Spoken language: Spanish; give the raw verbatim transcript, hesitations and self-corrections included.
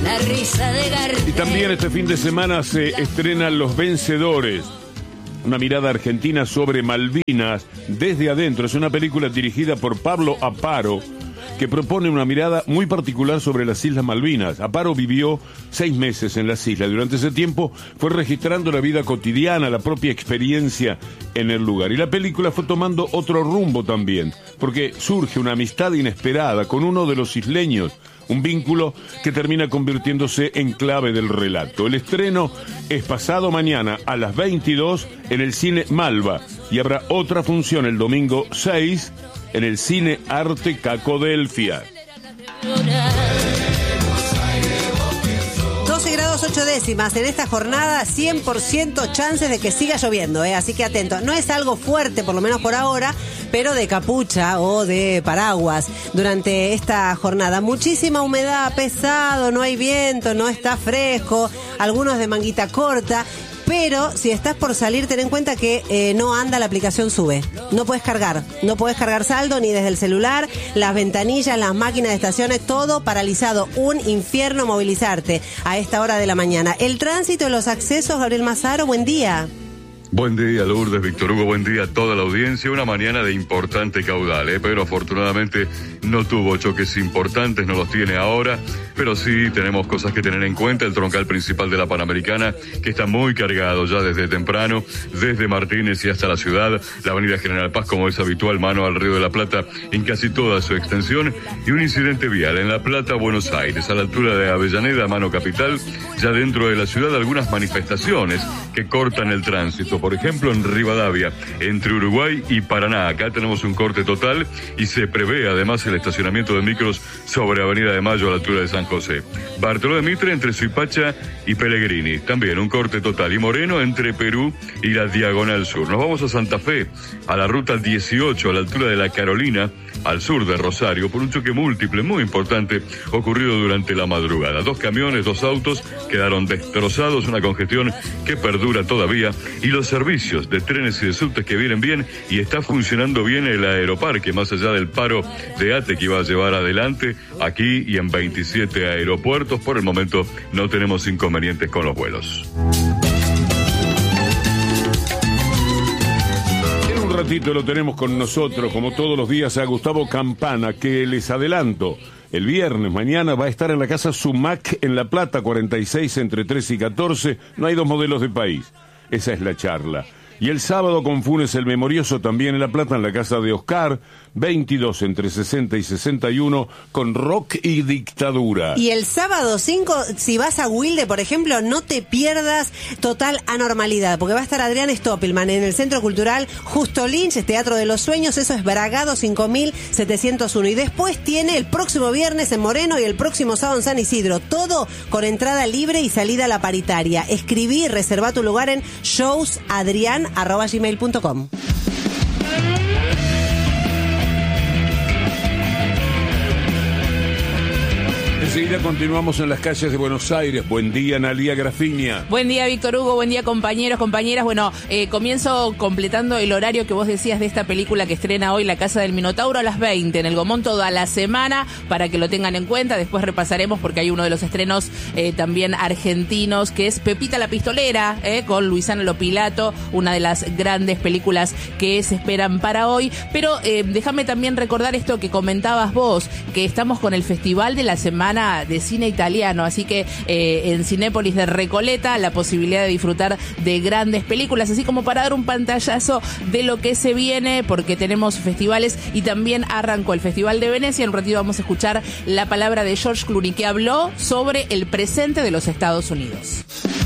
la risa de Gardel. Y también este fin de semana se estrenan Los Vencedores, una mirada argentina sobre Malvinas desde adentro. Es una película dirigida por Pablo Aparo, que propone una mirada muy particular sobre las Islas Malvinas. Aparo vivió seis meses en las islas. Durante ese tiempo fue registrando la vida cotidiana, la propia experiencia en el lugar. Y la película fue tomando otro rumbo también, porque surge una amistad inesperada con uno de los isleños, un vínculo que termina convirtiéndose en clave del relato. El estreno es pasado mañana a las veintidós en el Cine Malva, y habrá otra función el domingo seis en el Cine Arte Cacodelfia. doce grados ocho décimas en esta jornada, cien por ciento chances de que siga lloviendo, ¿eh? Así que atento. No es algo fuerte, por lo menos por ahora, pero de capucha o de paraguas durante esta jornada. Muchísima humedad, pesado, no hay viento, no está fresco, algunos de manguita corta. Pero si estás por salir, ten en cuenta que eh, no anda la aplicación Sube. No puedes cargar. No puedes cargar saldo ni desde el celular. Las ventanillas, las máquinas de estaciones, todo paralizado. Un infierno movilizarte a esta hora de la mañana. El tránsito y los accesos, Gabriel Mazaro, buen día. Buen día, Lourdes, Víctor Hugo, buen día a toda la audiencia. Una mañana de importante caudal, ¿eh? Pero afortunadamente no tuvo choques importantes, no los tiene ahora, pero sí tenemos cosas que tener en cuenta. El troncal principal de la Panamericana, que está muy cargado ya desde temprano, desde Martínez y hasta la ciudad. La avenida General Paz, como es habitual, mano al Río de la Plata en casi toda su extensión. Y un incidente vial en La Plata, Buenos Aires, a la altura de Avellaneda, mano capital. Ya dentro de la ciudad algunas manifestaciones que cortan el tránsito. Por ejemplo, en Rivadavia, entre Uruguay y Paraná. Acá tenemos un corte total y se prevé además el estacionamiento de micros sobre Avenida de Mayo a la altura de San José. Bartolomé Mitre entre Suipacha y Pellegrini. También un corte total. Y Moreno entre Perú y la Diagonal Sur. Nos vamos a Santa Fe, a la ruta dieciocho, a la altura de la Carolina, al sur de Rosario, por un choque múltiple muy importante ocurrido durante la madrugada. Dos camiones, dos autos quedaron destrozados, una congestión que perdura todavía, y los servicios de trenes y de subtes que vienen bien, y está funcionando bien el aeroparque, más allá del paro de ATE que iba a llevar adelante aquí y en veintisiete aeropuertos. Por el momento no tenemos inconvenientes con los vuelos. Un ratito lo tenemos con nosotros, como todos los días, a Gustavo Campana, que les adelanto, el viernes, mañana, va a estar en la casa Sumac en La Plata, cuarenta y seis entre trece y catorce. No hay dos modelos de país. Esa es la charla. Y el sábado con Funes el Memorioso, también en La Plata, en la casa de Oscar, veintidós entre sesenta y sesenta y uno, con rock y dictadura. Y el sábado cinco, si vas a Wilde, por ejemplo, no te pierdas Total Anormalidad, porque va a estar Adrián Stoppelman en el Centro Cultural Justo Lynch, Teatro de los Sueños. Eso es Bragado cinco mil setecientos uno. Y después tiene el próximo viernes en Moreno y el próximo sábado en San Isidro. Todo con entrada libre y salida a la paritaria. Escribí y reserva tu lugar en showsadrian arroba gmail punto com. Enseguida continuamos en las calles de Buenos Aires. Buen día, Analía Grafiña. Buen día, Víctor Hugo. Buen día, compañeros, compañeras. Bueno, eh, comienzo completando el horario que vos decías de esta película que estrena hoy La Casa del Minotauro a las veinte en el Gomón, toda la semana, para que lo tengan en cuenta. Después repasaremos porque hay uno de los estrenos eh, también argentinos, que es Pepita la Pistolera, eh, con Luisana Lopilato, una de las grandes películas que se esperan para hoy. Pero eh, déjame también recordar esto que comentabas vos, que estamos con el Festival de la Semana de Cine Italiano, así que eh, en Cinépolis de Recoleta la posibilidad de disfrutar de grandes películas, así como para dar un pantallazo de lo que se viene, porque tenemos festivales y también arrancó el Festival de Venecia. En un ratito vamos a escuchar la palabra de George Clooney, que habló sobre el presente de los Estados Unidos.